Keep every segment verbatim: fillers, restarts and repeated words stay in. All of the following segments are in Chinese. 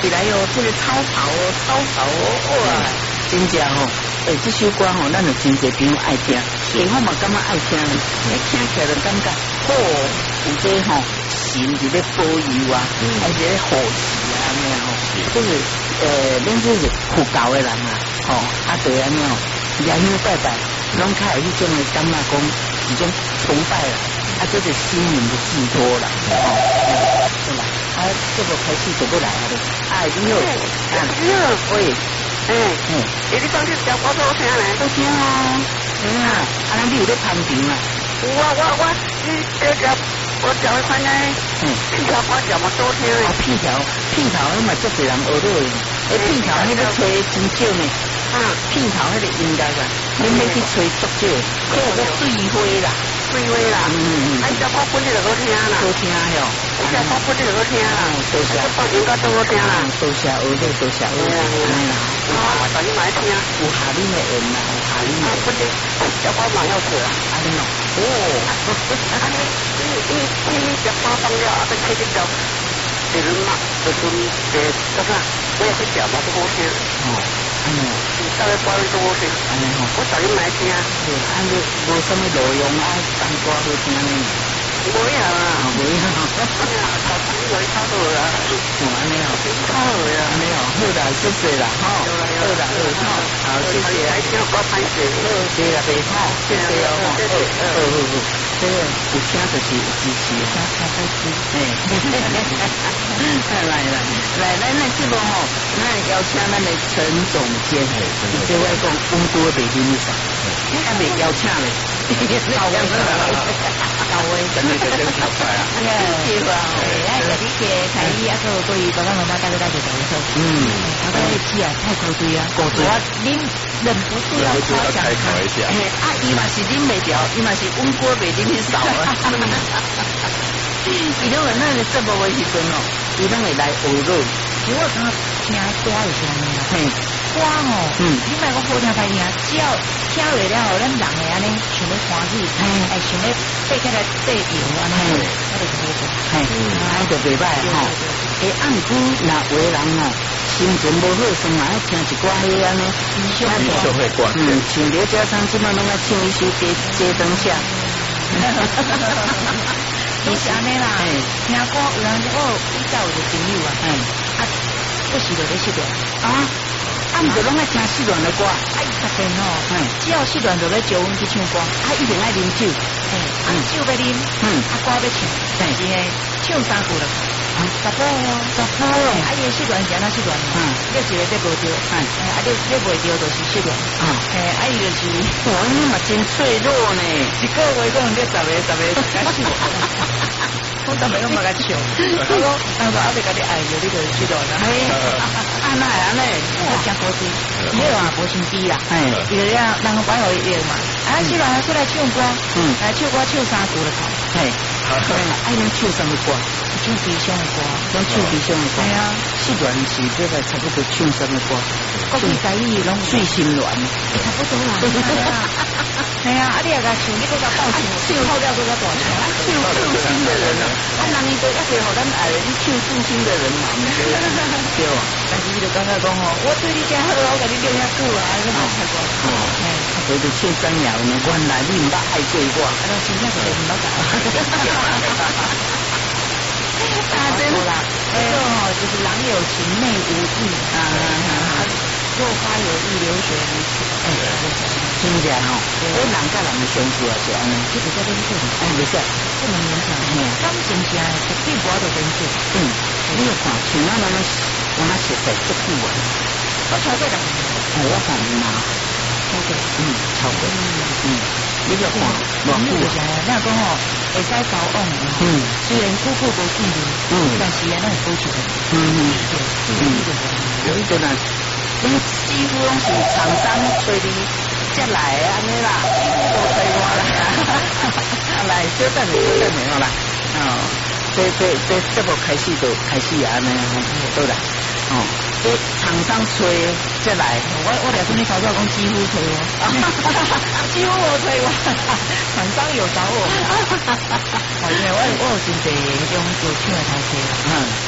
起来哦，这个超跑哦，超跑哦，哇，真正哦，诶，这首歌哦，咱就真侪朋友爱听，幸好嘛感觉爱听，听起来就感觉，哦，有这吼神伫咧保佑啊，而且护持啊，安尼吼，就是呃，恁这是佛教的人啊，吼，啊对安尼哦，夜香拜拜，拢较有迄种的感觉讲，一种崇拜啦，啊，这个心灵的寄托啦，哦，对吧？啊，这个开始就过来了，啊，你好，啊，你好，喂。哎哎，你你讲这条歌好听嘞？好听啊！嗯啊，啊，咱你有咧攀平啊？有啊，我我你这条我条会翻嘞。嗯，片条歌条嘛多听嘞。啊，片条片条迄嘛足侪人学到的。诶，片条迄个吹真少呢。啊，片条迄个音乐啊，你免去吹足少，迄个水花啦。水花啦，嗯嗯，啊，伊条歌本来就好听啦，好听哟，伊条歌本来就好听啦，多谢，放应该都好听啦，多谢学的，多谢学的，安尼啦，啊，我等你买听，有下恁的缘啦，有下恁的，本来条歌蛮要做啊，安尼咯，哦，安尼，你你你条歌放了，啊，再开一条，别人嘛，就是诶，叫啥，我也去条嘛，都好听，哦。安尼哦，大概歌都好听，安尼吼，我找你买听，对，安尼无什么内容啊，当歌好听呢，无呀啦，无呀，搞什么为差好啦，哦安尼哦，差好呀，安尼哦，好啦，谢谢啦，吼，好啦，好啦，好，谢谢，还听我拍摄，好，对啦，袂歹，谢谢哦，好，好，好，好，这个有听就是有支持，听听支持，哎，来来来，咱那节目吼，咱邀请咱的陈总监，就外讲风波北京的啥，还没邀请嘞，到位到位，真的就真跳出来了，对吧？哎，这里嘅台语啊，个对于爸爸妈妈大家大家讲说，嗯，他的字啊太高对啊，高对啊，您忍不住要夸奖他，哎，啊，伊嘛是啉袂掉，伊嘛是温锅袂啉去少了，伊拢那个这么回时阵哦，伊拢会来学咯。其实我刚刚听歌有啥呢？嘿，歌哦，嗯，你莫讲好听歹听，只要听会了后，咱人会安尼想要欢喜，哎，哎，想要爬起来爬摇安尼，那就是好做，嘿，安就袂歹吼。诶，按古若为人哦，心情无好，先嘛爱听一寡迄安尼，英雄的歌，嗯，像刘家昌即摆拢爱唱一首《街街灯下》。就是安尼啦，听歌有人我比较有个朋友啊，啊，我是就咧失恋啊，啊，毋就拢爱听失恋的歌，啊，伊特别吼，只要失恋就咧招阮去唱歌，啊，一定爱啉酒，哎，啊，酒要啉，嗯，啊，歌要唱，但是呢，唱三句了，啊，十步哦，十步哦，啊，伊失恋是安怎失恋？嗯，你一个得无着，哎，啊，你你袂着就是失恋，啊，哎，啊，伊就是，哇，你嘛真脆弱呢，一个月可能得十个十个敢唱。我当然拢嘛甲唱，我讲，当初阿弟甲你爱着，你就是知道啦。嘿，安那安尼，我真高兴，迄个啊无心机啦，嘿，伊就遐人摆互伊用嘛，啊，是啦，出来唱歌，嗯，来唱歌唱三句就好，嘿，爱能唱什么歌？唱悲伤的歌，讲唱悲伤的歌，系啊，四段是这个差不多唱什么歌？国语台语拢最心软，差不多啦，系啊，啊你也甲唱，你搁甲爆唱，唱好了搁甲大唱，唱负心的人啊，啊人伊都一直互咱爱你唱负心的人嘛，对吧？但是伊就感觉讲吼，我对你真好，我甲你留遐久啊，你好太过，嘿，所以就唱张瑶呢，原来你毋捌爱过我，啊，真正是毋捌甲。啊，真啦，这个哦，就是郎有情妹无意啊，落花有意流水无情，哎，真正哦，我人甲人的相处啊是安尼，这个叫做什么？哎，不是，不能勉强，感情是爱，绝对无法度勉强。嗯，你要看，像咱咱我们熟悉足久啊，我超过人，我看嘛，超过，嗯，超过，嗯。你就看，偌久啊！那讲吼，会使交往，嗯，虽然久久无见面，嗯，但是啊，咱会保持的，嗯嗯，嗯，有一阵啊，你几乎拢是厂商催你才来安尼啦，几乎无催我啦，来，小等下，小等下好啦，哦，这这这这部开始就开始啊，安尼好啦，哦。诶，厂商催再来，我我俩跟你搞到讲几乎催我，几乎我催我，厂商有找我，因为我我有真侪迄种做唱的台词啦，嗯，我刚刚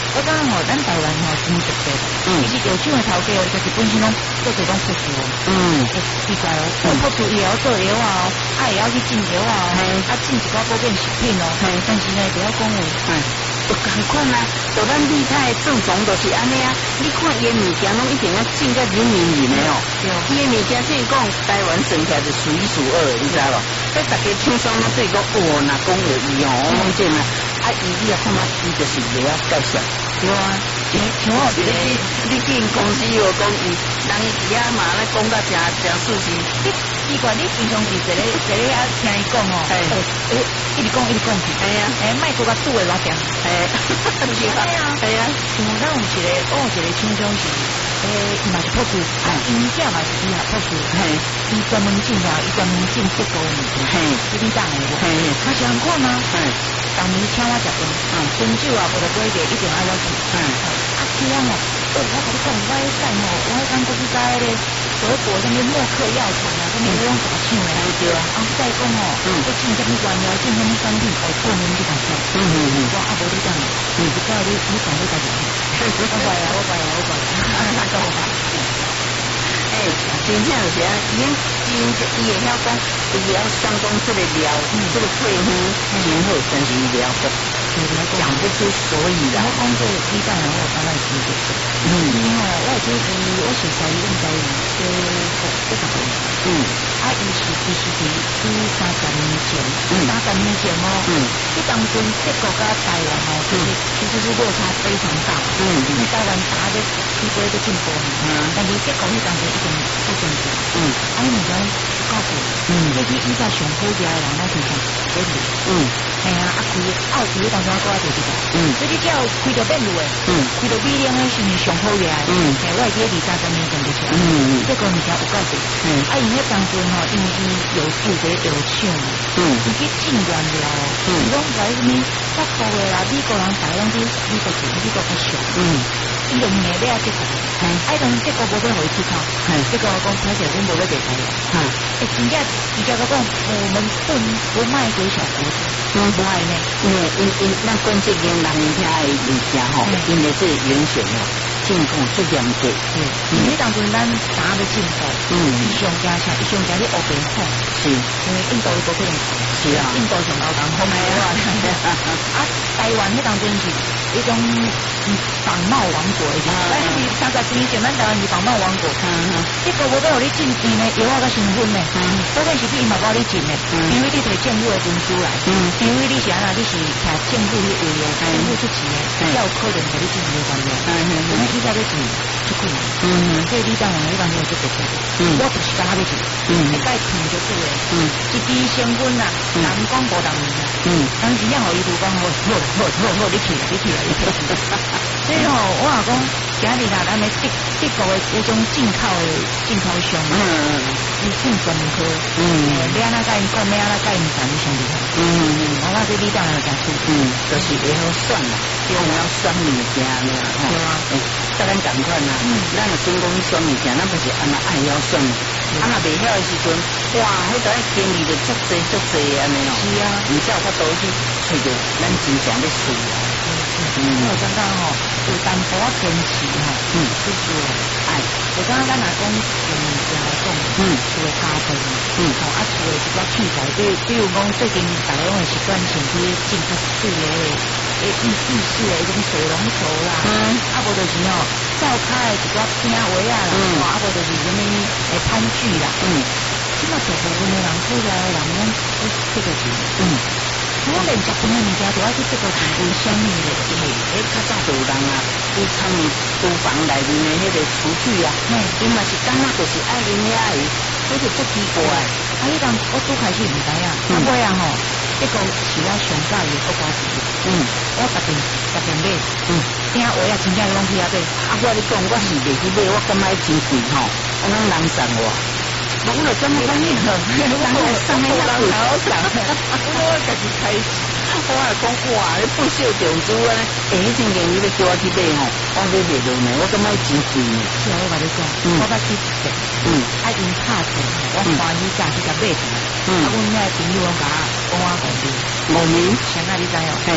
吼，咱台湾吼真特别。嗯。其实药厂的头家哦，就是本身拢做做拢朴素哦。嗯。奇怪哦，做朴素也要做药啊哦，啊也要去进药啊哦，啊进一寡保健食品哦。但是呢，不要讲话。嗯。就同款啊，就咱厉害正宗就是安尼啊。你看伊物件拢一定要进个人民营的哦。对。伊物件即讲台湾生起来就数一数二，你知道无？所以大家厂商拢对讲，哦，若讲有伊哦，我讲真啊。啊，伊你啊看嘛，伊就是袂晓介绍。对啊，像像我一个你进公司哦，讲伊人伊底下嘛咧讲到诚诚事实。你奇怪，你平常是一个一个啊听伊讲哦，诶诶，一直讲一直讲，系啊，诶，莫搁甲拄诶偌定，诶，是啊，系啊，像咱有一个，我有一个厂商是，诶，伊嘛是朴素，啊，因囝嘛是伊也朴素，嘿，伊专门进啥，伊专门进德国物件，嘿，这你当诶无？嘿，他想看吗？嘿。当年请我食饭，嗯，春酒啊，无得过节一定爱我去，嗯，啊，这样哦，哦，我甲你讲，我迄间吼，我迄间公司在咧德国什么默克药厂啊，什么那种大厂诶，对啊，啊，再讲哦，嗯，我进什么原料，进什么产品，我专门去讲讲，嗯嗯嗯，我啊无你讲，嗯，不知道你你讲你家己，我怪啊，我怪啊，我怪啊，那个好吧。哎，真正是啊，伊真伊会晓讲，伊会晓相中这个料，这个配方真好，但是伊了不讲不出所以然。我讲这鸡蛋然后我当然是这个，嗯，因为我就是我是在用在这这个嗯，啊，伊是伊是伫伫三十年前，三十年前哦，嗯，这当中德国跟台湾哦，其实其实是落差非常大，嗯，因为台湾打的起飞都进步，嗯，但是德国迄当中已经不进步，嗯，啊，你讲告诉我，嗯，这是依照上好嘅人，我其实变路，嗯，系啊，啊，开奥迪当中我讲就是个，嗯，所以你只要开到变路诶，嗯，开到米量诶是咪上好嘅，嗯，系我係記得二三十年前就是，嗯嗯，德國物件有夠多，嗯，啊，因為當陣吼，因為伊有負責藥廠，嗯，伊去進原料，嗯，伊講在什麼法國嘅啦，美國人大量啲美國做美國嘅上，嗯。伊就唔係咩啊？德國，係，啊，但德國冇俾回出口，係，德國講睇成本冇得地睇，係，誒，真正而家嗰個我們不不賣給小國，嗯，不係呢，因為因因那關鍵嘅人家嘅物件吼，因為是嚴選哦，進口最嚴格，嗯，因為當陣咱打嘅進口，嗯，上加上上加啲歐美貨，是，因為印度嗰邊是啊，印度上高檔好賣啊，啊，台灣迄當陣是一種仿冒王國嘅，但是三十年前咱台灣是仿冒王國，德國無俾互你進店嘅藥啊個成分嘅，嗰陣時你嘛冇你進嘅，因為你摕政府嘅文書來，因為你是安那，你是聽政府去為嘅，政府出錢嘅，才有可能俾你進嘅原料，咁樣依家你進出去，所以你當然你當然就特別，我就是講你進，你該聽就對嘅，一支成分啊，人講無人明啊，當時讓我一路講我好好好好，你去啦，你去啦，你去。所以吼，我話講，今日啦，咱嘅德德國嘅嗰種進口嘅進口商，嗯，伊算專門科，嗯，你安那甲因講，咩安那甲因談，你上厲害，嗯，我話這你當然講出，嗯，就是會曉選啦，要要選物件啦，吼，對啊，誒，甲咱共款啦，嗯，咱若真講選物件，咱不是安那愛曉選，啊若袂曉嘅時陣，哇，迄個經歷就足濟足濟安尼哦，是啊，唔才有法度去找到咱真正要需要。嗯，我剛剛吼有淡薄仔堅持吼，嗯，就是愛。我剛剛咱若講用物件來講，嗯，厝嘅家庭，嗯，吼啊厝嘅一寡器材，比比如講最近大家攏會習慣先去進較水嘅，誒意意式嘅迄種水龍頭啦，嗯，啊無就是吼灶骹嘅一寡鼎位啊啦，嗯，啊無就是什麼誒餐具啦，嗯，即嘛大部分嘅人出來人攏都這個錢，嗯。我連食飯嘅物件都要去德國進為什麼咧？因為迄較早就有人啊，有參與廚房內面嘅迄個廚具啊，伊嘛是感覺就是愛啉遐個，所以就足奇怪。啊，你當我拄開始唔知啊，啊尾啊吼，德國是我上早嘅國家之一，嗯，我特別特別買，嗯，聽話啊，真正攏去遐買。啊，我你講我是袂去買，我感覺真貴吼，我攏人送我。我就咁講呢個，我生喺人頭上，我家己開始，我係講哇，你不少長子啊，誒，正經你要叫我去買吼，我買袂落呢，我感覺真貴呢。是啊，我話你講，我捌去食，嗯，啊因拍者，我歡喜價去甲買去，啊，阮遐朋友講甲我講我五年，五年，上下你知哦，係。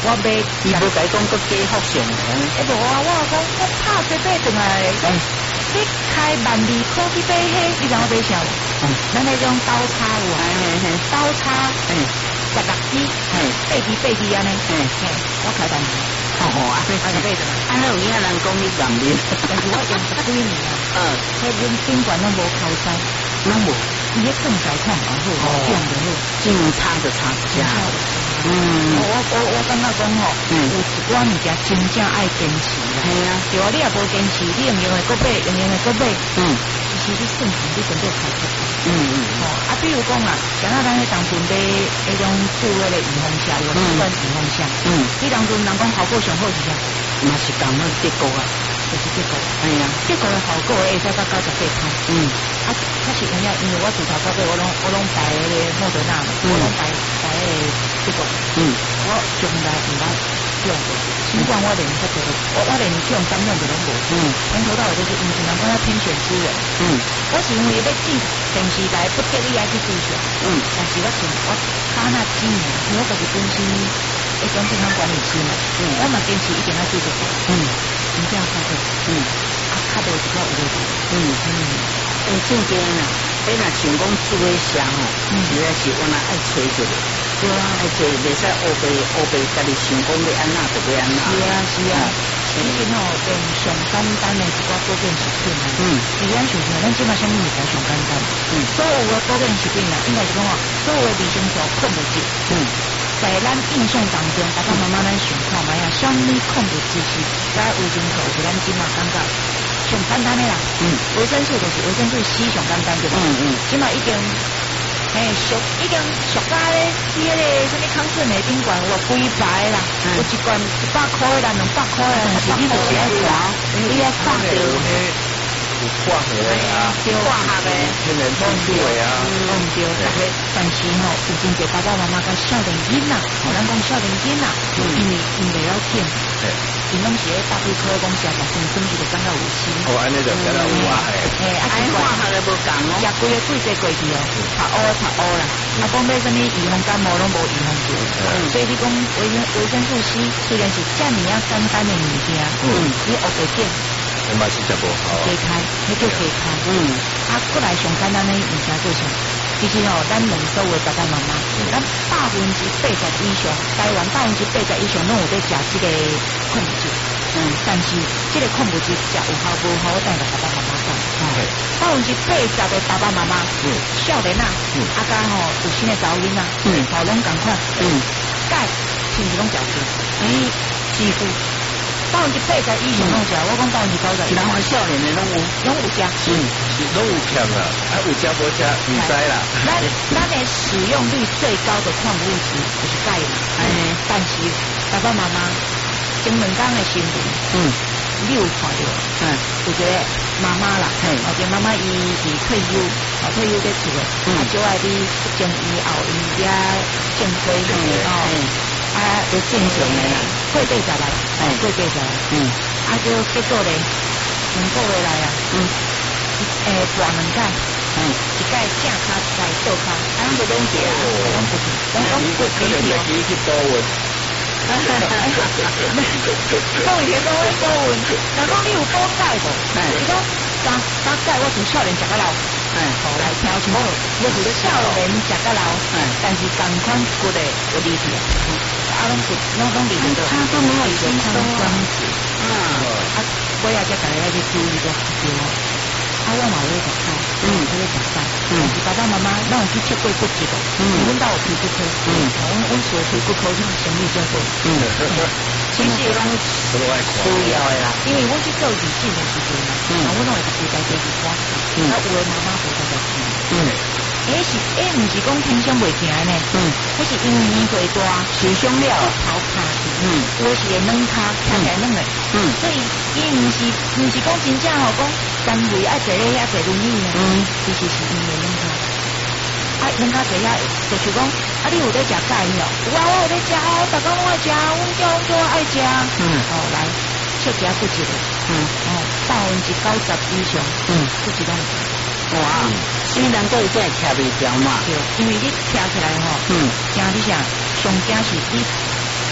我买， 伊无甲伊讲个加福上诶。 哎无啊，我讲我拍这买转来，你开万二块去买迄，你知我买啥无？嗯，咱那种刀叉有啊，刀叉，嗯，十六支，嘿，八支八支安尼，嘿，嘿，我开万二。哦吼啊，对，安尼买转来。 安尼有影人讲你万二， 但是我用十几年啊，嗯，迄种宾馆拢无扣塞， 拢无。 伊迄更在看蛮好，用的好， 尽差就差价。嗯， 我我我感觉讲吼，有一寡物件真正爱坚持啦。 系啊， 对啊，你也无坚持，你用用的搁买，用用的搁买，嗯，其实你算钱你准备开出。嗯嗯，哦，啊，比如讲啦，像啊，咱迄当阵买迄种做迄个预防下，有四罐预防下，嗯，迄当阵人讲效果上好是啥？ 嘛是讲那结果啊。 就是结果， 哎呀， 结果的效果会使到九十八趴。嗯，啊，确实有影，因为我自头到尾我拢我拢排迄个莫德纳，我拢排排迄个结果。嗯，我从来唔捌用过，尽管我连这个我我连这种单用的拢无。嗯，从头到尾都是因为人讲要天选之人。嗯，我是因为要进电视台不得已爱去追上。嗯，但是我从我卡那几年，因为我自己本身一种健康管理师嘛。嗯，我嘛坚持一定要做这个。嗯。真正发觉，嗯，啊，较无一个有的，嗯嗯， 诶，正经啊，你若想讲做诶啥吼，实在是我若爱找一个，对啊，爱找袂使乌白乌白，家己想讲要安怎就要安怎。 是啊是啊，其实吼，连上简单诶一寡保健食品啊，嗯，是咱想想，咱即马啥物物件上简单，嗯，所有诶保健食品啊，应该是讲哦，所有诶维生素控制剂，嗯。在咱印象当中，爸爸妈妈咱想看嘛呀，什么控制知识，在维生素是咱即马感觉上简单的啦。嗯，维生素就是维生素 C 上简单对吧？嗯嗯，即马已经嘿俗已经俗家咧，比迄个什么康顺的宾馆有几排啦，有一罐一百块啦，两百块啦， 但是你就是爱看，你爱看到。 化合啊， 化合的， 天然种出的啊， 嗯对，但是吼，有真侪爸爸妈妈甲少年囡仔，吼，咱讲少年囡仔，因为因为了紧，因拢是咧大胃科讲食食生生就感觉有心。 哦，安尼就感觉有啊， 嘿，啊， 爱化合的无共哦， 食规个贵济过去哦，拍乌的拍乌啦，啊，讲买什么预防感冒拢无预防过，所以你讲维生维生素 C 虽然是遮尔啊简单的物件，嗯，你学得紧。 我嘛是食无好。 鸡开，迄叫鸡开。嗯。啊，过来上简单的物件做啥？其实哦，咱问所有爸爸妈妈，咱百分之八十以上，台湾百分之八十以上拢有在食这个控制剂。嗯。但是这个控制剂食有效无效，我等下爸爸妈妈讲。嗯。百分之八十的爸爸妈妈，嗯，少年啊，嗯，啊加吼有新的查某囡仔，嗯，吼拢共款，嗯，钙是毋是拢调节？诶，几乎。百分之八十以上拢食，我讲百分之九十。 其他少年的拢有， 拢有食。 嗯，拢有欠啦，啊有食无食，唔知啦。 咱咱的使用率最高的矿物质就是钙嘛。哎，但是爸爸妈妈前两天的新闻，嗯，你有看到？嗯，有一个妈妈啦，嘿，或者妈妈伊是退休，哦退休在厝的，啊就爱你从以后伊遐正规的哦。啊，就正常的啦，过八十来，哎，过八十来，嗯，啊，就结果咧，两个月来啊，嗯，诶，大两届，嗯，一届正骹，一届倒骹，啊，拢不拢记啊，拢不记，拢拢不记哦。 记去多问， 哈哈哈哈哈，讲以前讲我多问，人讲你有多届无？伊讲三三届我从少年食到老。哎，好来挑情况，我是少年食到老，哎，但是同款骨的有力气，啊，拢骨拢拢力气都， 他都没有吸收啊，啊，啊，我也在大家去注意个对哦，啊，我嘛会食菜，嗯，我会食菜，嗯，是爸爸妈妈让我去切过骨质的，嗯，阮到有皮骨科，嗯，阮阮所皮骨科就生意较好，嗯，其实拢都爱看， 需要的啦， 因为我去做体检的时阵嘛，嗯，我拢会特别在这里刮，嗯，啊，有的妈妈会在这里，嗯，诶是诶，毋是讲平常袂行呢，嗯，迄是因为年岁大， 受伤了， 头卡，嗯，有的是会软骹，看起来软的，嗯，所以伊毋是毋是讲真正吼讲单位爱坐咧遐坐轮椅呢，嗯，其实是因为软骹。啊，人家这样就是讲，啊，你有在食钙没有？有啊，我有在食哦，大家拢爱食，阮叫阮叫我爱食。嗯，哦，来，切食骨质的，嗯，哦，百分之九十以上，嗯，骨质拢有。 哇，虽然都有在徛袂条嘛， 对，因为你徛起来吼，嗯，惊你啥？上惊是你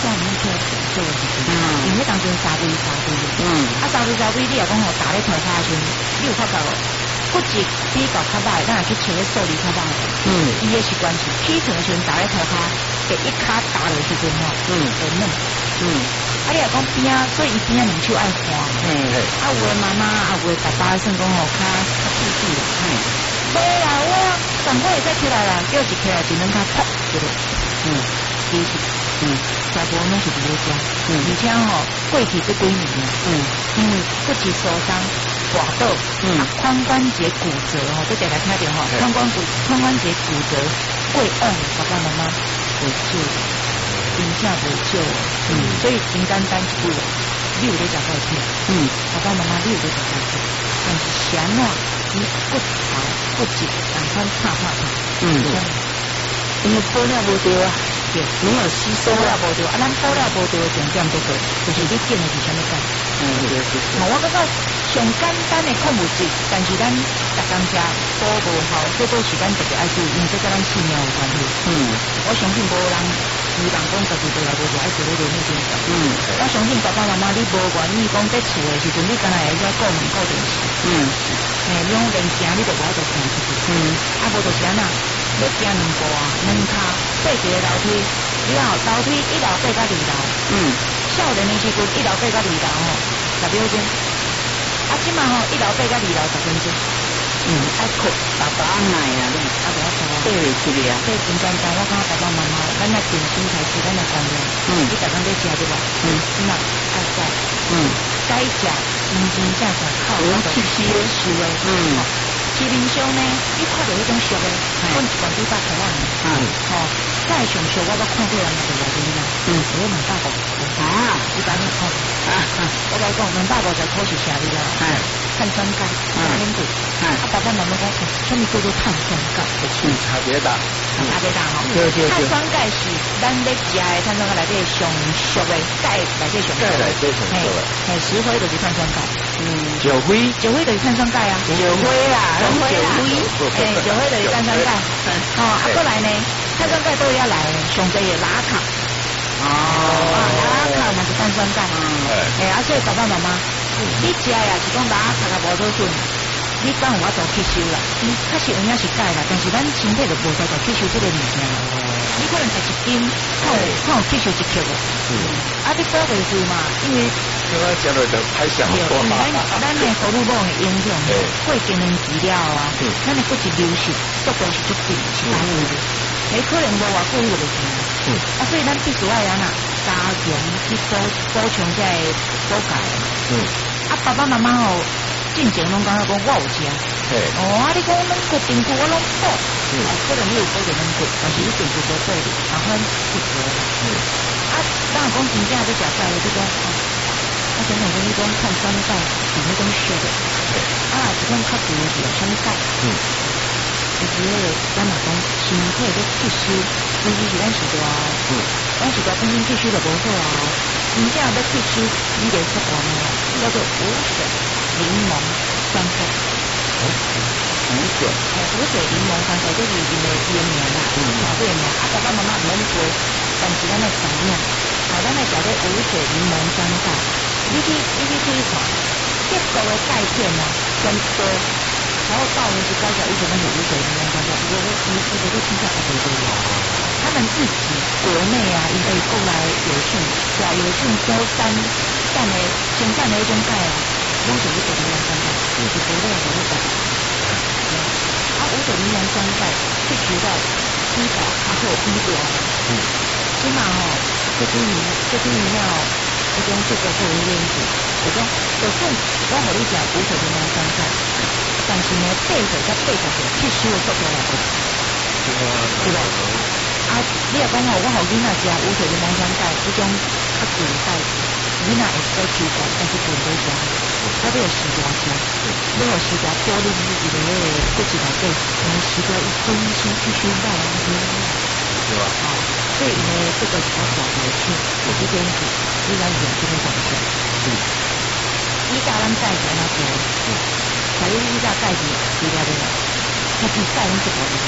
专门去做的时阵，因为当阵三位三位，嗯，啊三位三位，你若讲吼打咧头骹时，你有发觉无？骨质比较较歹，咱若去穿咧数理较歹，嗯，伊诶习惯是起床诶时阵打咧头骹，第一骹打落时阵吼，嗯，会嫩，嗯，啊你若讲边啊，所以伊边啊两手爱看，嘿，啊有诶妈妈啊有诶爸爸算讲吼较较注意啦，嘿，无啦我赶快会再起来啦，叫一起来就能较啪一落，嗯，其实。嗯，大部分拢是伫咧遮，嗯，而且吼过去这几年，嗯，因为骨质受伤、滑倒，嗯，髋关节骨折吼，这常常听到吼，髋关骨髋关节骨折，过往爸爸妈妈会救，真正会救，嗯，所以真简单一句话，你有咧食钙片，嗯，爸爸妈妈你有咧食钙片，但是啥啊，你骨头骨质慢慢拍拍拍，嗯，因为保了无对啊。没有吸收了无对，啊，咱补了无对的重点在对，就是你见的是啥物钙？嗯，对对对。我感觉上简单的矿物质，但是咱逐工食补无效，这都是咱特别爱注意，因为这跟咱性命有关系。嗯，我相信无人有人讲家己回来无就爱做咧做那件事。嗯，我相信爸爸妈妈你无愿意讲在厝的时阵，你干那会晓顾门顾电视。嗯，诶，你讲连行你都无爱做行出去。嗯，啊，无就是安那。要行两步啊，两骹爬一个楼梯，了后楼梯一楼爬到二楼，嗯，少年的时阵一楼爬到二楼吼，十秒钟，啊，即嘛吼一楼爬到二楼十分钟，嗯，爱哭，爸爸奶啊，啊，不要说啊，爬袂起来啊，这真简单，我感觉爸爸妈妈，咱来定身材是咱的观念，嗯，你逐工在食对吧？嗯，即嘛爱食，嗯，该食真真正正靠我们吸收收的，嗯。市面上呢，你看到迄种俗的，阮一罐几百块万，嗯，吼，再上俗我都看过人就来啲啦，嗯，我两百五啊，一般你看，啊，我来讲两百五十块是啥物啦？哎，碳酸钙，加很贵，啊，爸爸妈妈讲，什么叫做碳酸钙？ 嗯，差别大， 差别大吼，对对对，碳酸钙是咱咧食的碳酸钙内底上俗的钙内底上， 钙内底上俗的， 嘿，石灰就是碳酸钙，嗯， 酒灰， 酒灰就是碳酸钙啊，酒灰啦。酒灰啦，哎，酒灰就是碳酸钙，哦，啊，过来呢，碳酸钙都要来，上帝也拉卡，哦，拉卡嘛是碳酸钙，哎，啊，所以爸爸妈妈，你食呀是讲拉卡啊无多准，你敢有法度吸收啦？你确实有影是钙啦，但是咱身体就无法度吸收这个物件，你可能食一斤，看有看有吸收一克无，啊，你补袂住嘛，因为。 因为讲到就太想说咱咱的荷尔蒙的影响，过经年期了啊，咱的骨质流失速度是足快，是大规的，你可能无偌久你就袂见。嗯，啊，所以咱必须要安那加强去补补充这补钙。嗯，啊，爸爸妈妈吼，进前拢感觉讲我有食，哦，啊，你讲咱骨定骨我拢补，嗯，可能你有补着咱骨，但是你定骨无补的，麻烦骨折。嗯，啊，咱讲真正在食钙的这种。啊，像像迄种碳酸钙是迄种俗的，啊，一种较贵的是啥物钙？嗯，就是迄个咱若讲身体咧吸收，尤其是咱是大，嗯，咱是大本身吸收就无好啊，真正要吸收，你得出大名，叫做无水柠檬酸钙。无水，哎，无水柠檬酸钙就是因为伊的名啦，嗯，这个名，啊，爸爸妈妈唔免做，但是咱来知影，啊，咱来食咧无水柠檬酸钙。你去你去注意看，结构的钙片啊，真多。然后到人是高脚医生那有无水柠檬酸钙，我我我我都听下来对对对。他们自己国内啊，因为过来有性，是啊，有性周三占的生产的一种钙啊，拢是无水柠檬酸钙，是国内有的钙。啊，无水柠檬酸钙吸取到低保，还会有低标。嗯，起码吼，这几年这几年要。这种这个会有原因，就讲就算我互你食无水柠檬酸钙，但是呢，八岁到八十岁吸收的速度来快，对吧？啊，你若讲吼，我互囡仔食无水柠檬酸钙，这种较贵钙，囡仔会使吃钙，但是不会食，我都有时大食，你有时大多入自己的那个骨质内底，然后时大一分先吸收到啊， 对吧？ 啊，所以呢，这个比较少来吃，我这边是。依然有这个感觉，嗯，依家咱钙是安怎做？嗯，假如依家钙是低了的，它比钙拢是高的。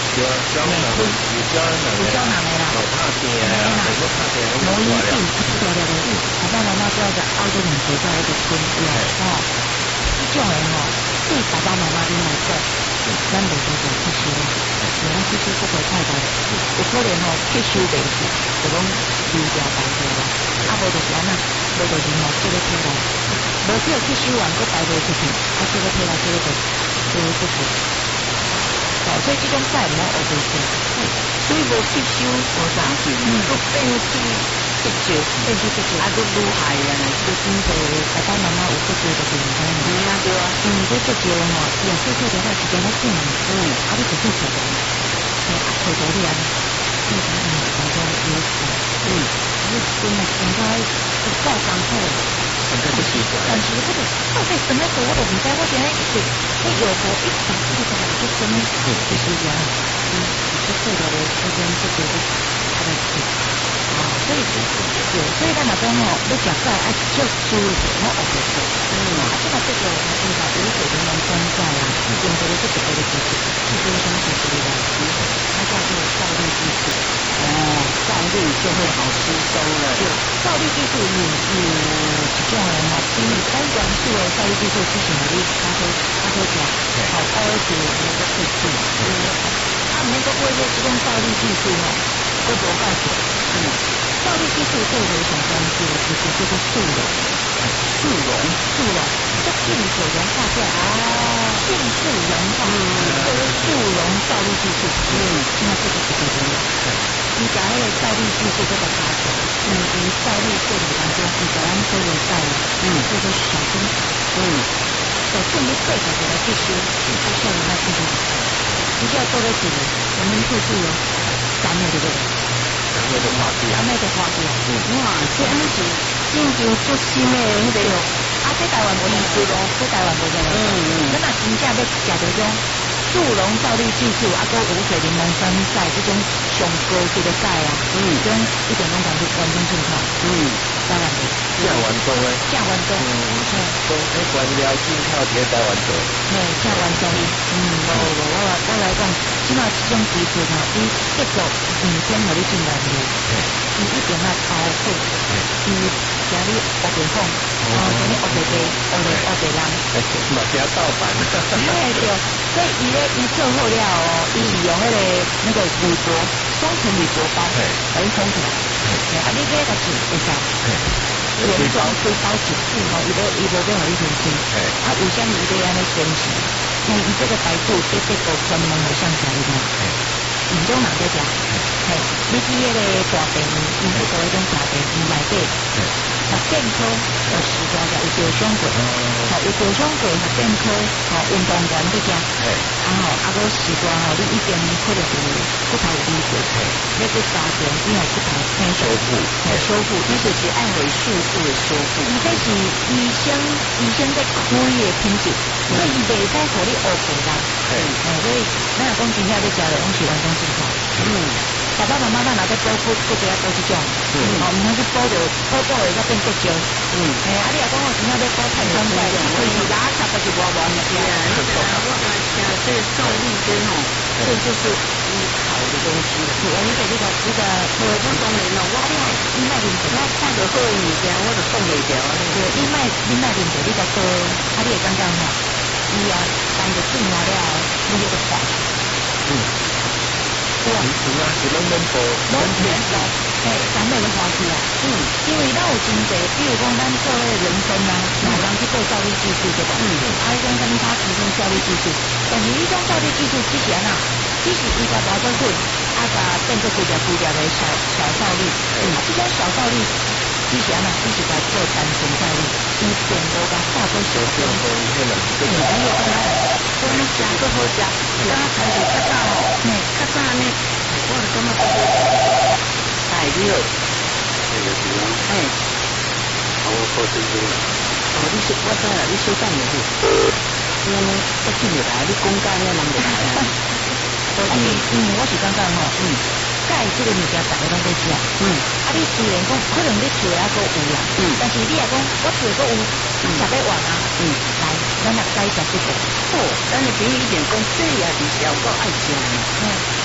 对啊，胶囊有胶囊有胶囊的啦， 好怕电啊，很多怕电， 魔音病，对对对对，爸爸妈妈都要在澳洲两节在一个村对哦，这种人哦，对爸爸妈妈你来讲，咱袂多做吸收啦，是咱吸收不会太大，有可能哦吸收袂住，就讲流掉排掉啦，啊无就是安那，无就是哦这个体内，无叫吸收完佫排袂出去，啊这个体内这个就就会不足。哦，所以这种菜唔好学袂食， 所以无吸收无啥事，都变去结石， 变去结石， 啊，都愈害啊！ 就真侪爸爸妈妈有结石就唔知啦。 对啊对啊， 嗯，这结石吼，伊也小小条仔时间咧长，嗯，啊，你就去食着，诶，啊，摕到你安，你讲嗯，当作有事，嗯，你真系应该有够艰苦。 很个就习惯， 但是我就到底什么时候我都唔知，我今日一直你有过一直一直在就什么其实呀，嗯，这治疗的时间就觉得他的事啊，所以对，所以咱老公哦，要食菜爱少注意点，我学袂到，嗯，啊，这个这个我们应该有水柠檬酸菜啊，用这个是特别的技术，是不是什么技术的？它叫做效率技术， 哦，效率就会好吸收了， 就效率技术有有一种人哦，比单元数的效率技术之前的你他会他会讲，好高一点那个技术，啊，那个为了这种效率技术哦，都多快速，嗯，效率技术最为想关注的技术就是速溶，速溶速溶，就迅速融化掉，哦，迅速融化，就是速溶效率技术，嗯，那这个是最重要的。你讲那个效率技术这个发展，嗯，以效率治理当中，你讲咱都有在了，嗯，这个小心，嗯，首先你对着这个技术，它效率那技术，你就要做个几年，我们就是有三年对不对？ 三年的花季， 三年的花季， 嗯，哇，这样是真正出新的那个， 啊，这台湾无技术咯，这台湾无这个，嗯嗯，咱若真正要食到种。速溶效率技术，啊，搁无水柠檬酸菜这种上高级的菜啊，嗯，这种一点拢感觉完全正确，嗯，当然的， 正完工诶， 正完工，嗯， 讲迄原料进口伫台湾做， 嘿，正完工，嗯，无无，我来我来讲，即马这种技术吼，伊结束唔先互你进原料，伊一定要包好，伊请你学地方，哦，请你学地地，学地学地人， 嘛加盗版， 嘿对。所以伊咧伊做好了哦，伊是用迄个那个铝箔双层铝箔包，把伊封起来。啊，你这个是会使，原装规包一次吼，伊无伊无变互你先生。啊，为什么伊要安尼坚持？因为伊这个白肚对这个专门好像啥物事？唔种人在食，嘿，你去迄个大病院，因迄个迄种大病院内底，学健康有时间就有照相柜，吼有照相柜学健康，吼运动员在遮，啊吼啊个时段吼，你一定可能是骨头有理过，你去加强以后骨头生修复，嘿修复， 这就是按回速度的修复， 伊这是医生医生在开的品质，所以伊袂使互你误会啦，嘿，所以咱若讲真正要食的拢是完全正确，嗯。爸爸妈妈咱若在补补补这补这种，嗯，哦，唔通去补着补补的才变结石，嗯，哎，啊，你若讲我真正要补碳酸钙，就是垃圾就是无无物件， 我来听这个效率跟吼，这就是医好的东西。 我理解这个这个， 我不懂人咯，我你卖零钱， 我看着好物件，我就送袂掉。 对，你卖你卖零钱，你甲做，啊，你会感觉吼，伊啊，当着进来了，你就坏，嗯。 对啊，是啊，是拢免补， 拢免补，嘿，咱们的花期啊，嗯，因为咱有真济，比如讲咱做迄个人参啊，有人去做效率技术对吧？嗯，啊，迄种什么他提供效率技术，但是迄种效率技术只是安那，只是伊甲包做好，啊，甲变做规条规条的小小效率，嗯，啊，这种小效率只是安那，只是甲做单纯效率，伊并无甲化做小效率，嗯，还有安那，所以食都好食，刚刚开始较早吼，嘿，较早呢。我就感觉这个大料， 这个是啊， 哎， 我做真多了。 哦，你说我知啦，你小等下去，因为我进入来，你讲解那人就来啊。 所以，嗯，我是感觉吼，嗯，钙这个物件大家拢在食，嗯，啊，你虽然讲可能你厝还阁有啦，嗯，但是你若讲我厝阁有，食要完啊，嗯，来，咱若钙食这个， 好，咱的朋友一点讲，这也是有够爱食的，嗯。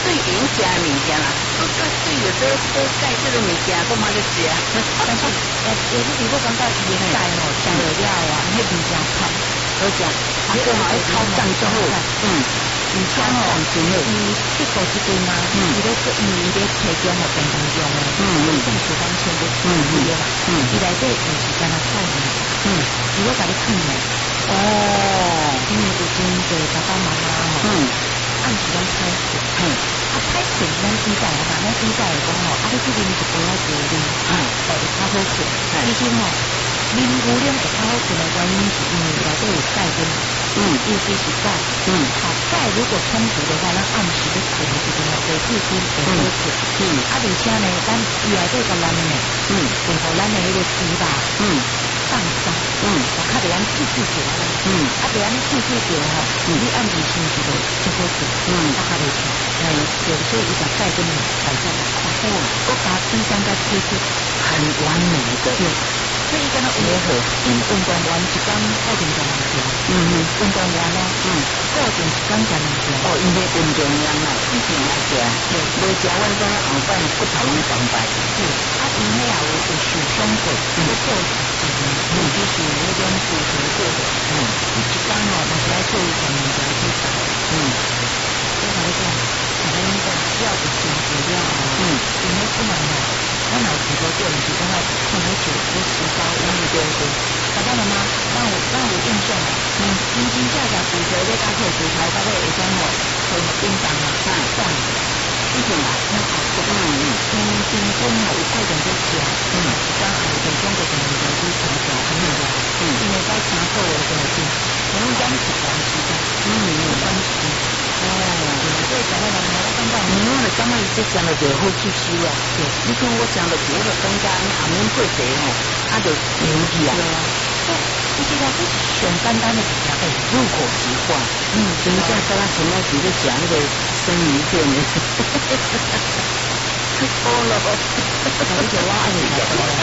对人食物件啦，我对对有这这钙这个物件，干嘛就食？ 但是诶，诶，你如果感觉伊的钙吼食了了啊，迄味真香， 好食，啊个嘛要烤酱之后，嗯， 而且吼，伊一口一根嘛，伊咧做伊咧提供互健康用诶，嗯嗯，正处方签的，嗯嗯啦，嗯，伊内底有时间啊菜物，嗯，伊要甲你看诶，哦，因为有真侪爸爸妈妈吼，嗯，按时拢拍片，嘿，啊拍片咱比赛啊，咱比赛来讲吼，啊你去啉一杯啊茶啉，嗯，会较好困，其实吼。啉牛奶会较好困的原因是因为内底有钙跟，嗯，尤其是钙，嗯，好钙如果充足的话，咱暗时咧困的时阵吼，袂刺激会好困，嗯，啊而且呢，咱伊内底甲咱呢，嗯，会互咱的迄个脂肪，嗯，放松，嗯，我较袂安刺刺着啦，嗯，啊袂安刺刺着吼，嗯，你暗时休息就就好困，嗯，啊较袂痛，哎，对，所以伊甲钙跟改善得快，哦，我加冰箱加贴贴， 很完美的。 所以跟他结合，因运动员一天固定食两条，嗯嗯，运动员咯，嗯，固定一天食两条。 哦，因为运动量嘛，一定要食，对，无食阮讲后摆骨头拢长白， 是，啊，因迄也有有受伤过，有做实践，尤其是迄种骨折过的，嗯，伊一天哦，嘛是爱做一两条去食，嗯，所以来讲，大家拢讲只要有坚持了哦，嗯，因为出门哦。咱老时都做，是讲要看好久，要持高温的对对。爸爸妈妈，让我让我印象哦，嗯，真真正正骨折咧，加做骨头，加做下种哦，会叮当啊，啥断的，一定啊，那好做。嗯嗯，嗯，真正哦，有快点在吃，嗯，刚好有中国的人就去查查，很有啦，嗯，因为在查过的时候是，我们讲是关系的，嗯嗯，关系。哦，所以讲到人家感觉， 你我感觉伊这讲的就好吸收啊。对，你看我讲的别的感觉，你后面过茶吼，啊就牛气啊。 对，你知道这是上简单的一条，哎， 入口即化。嗯，真正跟他前面几个讲那个生鱼片的，错了， 我就我爱你讲，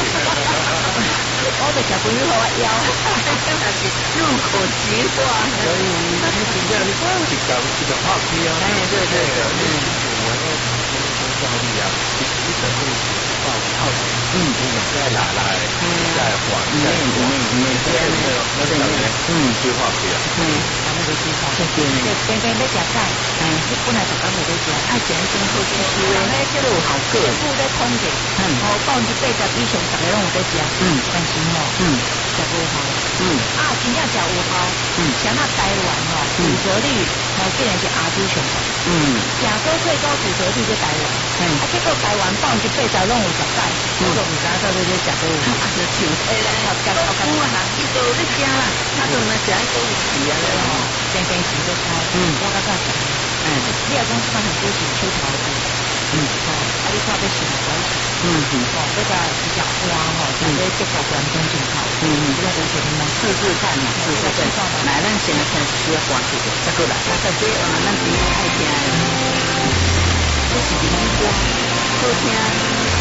我的小朋友和我要， 入口即化。 所以你真正你一讲一个话题啊， 哎，对对对， 嗯，我要讲教育啊，你你等于报靠嗯，你再拿来，再还，再还，每天那个那个嗯，计划不要， 嗯，咱们就计划，对对对，天天要食菜，嗯，你本来就讲袂得食，爱食一种好吸收的，那叫做好个，全部在通的，嗯，好，百分之八十以上大家拢有在食，嗯，但是吼，嗯，食无效，嗯，啊，真正食有效，嗯，像那台湾吼，骨折率吼竟然是亚洲上高，嗯，亚洲最高骨折率在台湾，嗯，啊，结果台湾百分之八十拢有食钙，我都唔知道这些食都有，啊，就请哎来，好食好食啊， 伊都在食啦，他都那食一个有钱啊嘞吼， 天天食在菜，嗯，我感觉是，嗯，你也讲看很多是出头的。嗯，哦，啊，你看要洗关系，嗯嗯，哦，这个比较花哈，这个结果关真正好，嗯嗯，这个我觉得呢， 试试看嘛，试试看，来，咱先开始需要关系的，再过来，那在这啊，咱比较爱听的，这是什么歌？好听。